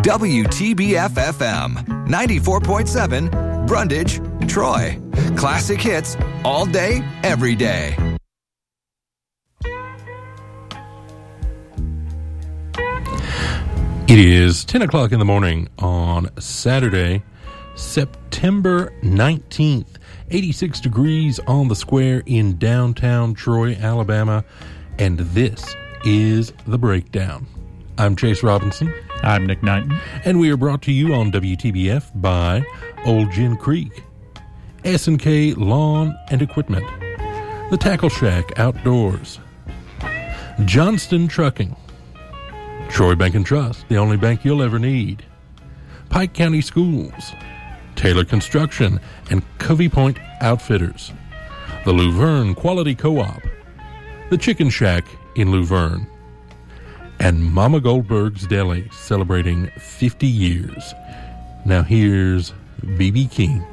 WTBF-FM, 94.7, Brundage, Troy. Classic hits all day, every day. It is 10 o'clock in the morning on Saturday, September 19th. 86 degrees on the square in downtown Troy, Alabama. And this is The Breakdown. I'm Chase Robinson. I'm Nick Knighton. And we are brought to you on WTBF by Old Gin Creek, S&K Lawn and Equipment, The Tackle Shack Outdoors, Johnston Trucking, Troy Bank and Trust, the only bank you'll ever need, Pike County Schools, Taylor Construction, and Covey Point Outfitters, the Luverne Quality Co-op, the Chicken Shack in Luverne, and Mama Goldberg's Deli, celebrating 50 years. Now here's B.B. King.